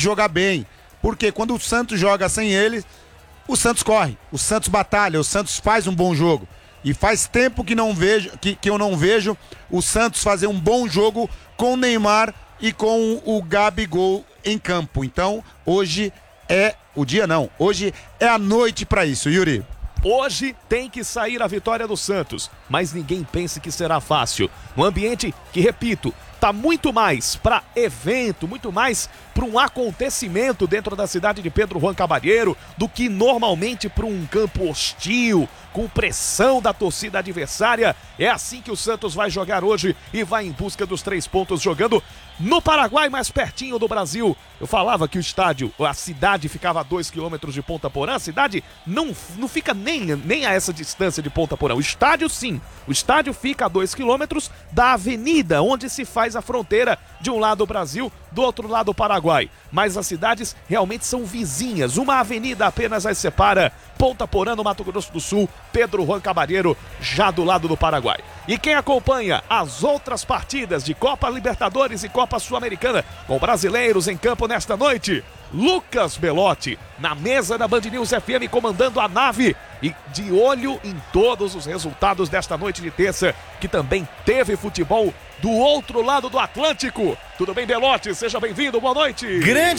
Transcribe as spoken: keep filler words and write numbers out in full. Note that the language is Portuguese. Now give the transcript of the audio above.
jogar bem. Porque quando o Santos joga sem ele, o Santos corre, o Santos batalha, o Santos faz um bom jogo. E faz tempo que, não vejo, que, que eu não vejo o Santos fazer um bom jogo com o Neymar e com o Gabigol em campo. Então, hoje é o dia não, hoje é a noite para isso, Yuri. Hoje tem que sair a vitória do Santos, mas ninguém pense que será fácil. Um ambiente que, repito, tá muito mais para evento, muito mais para um acontecimento dentro da cidade de Pedro Juan Cavalheiro do que normalmente para um campo hostil, com pressão da torcida adversária. É assim que o Santos vai jogar hoje e vai em busca dos três pontos, jogando no Paraguai, mais pertinho do Brasil. Eu falava que o estádio, a cidade ficava a dois quilômetros de Ponta Porã. A cidade não, não fica nem, nem a essa distância de Ponta Porã. O estádio sim, o estádio fica a dois quilômetros da avenida onde se faz a fronteira, de um lado o Brasil, do outro lado o Paraguai. Mas as cidades realmente são vizinhas, uma avenida apenas as separa. Ponta Porã, no Mato Grosso do Sul, Pedro Juan Cavalheiro, já do lado do Paraguai. E quem acompanha as outras partidas de Copa Libertadores e Copa Sul-Americana, com brasileiros em campo nesta noite, Lucas Belotti, na mesa da Band News F M, comandando a nave e de olho em todos os resultados desta noite de terça, que também teve futebol do outro lado do Atlântico. Tudo bem, Belotti? Seja bem-vindo, boa noite. Grande